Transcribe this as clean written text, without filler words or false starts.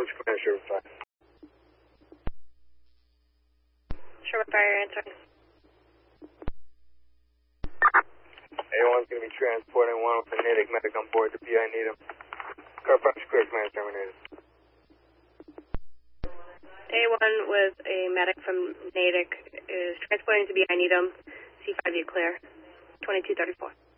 Approach Command Sherwood Fire. Sherwood Fire answering. A1's going to be transporting one with a Natick medic on board the PI Needham. Approach clear, command terminated. A1 with a medic from Natick is transporting to BI Needham. C5 you clear. 2234.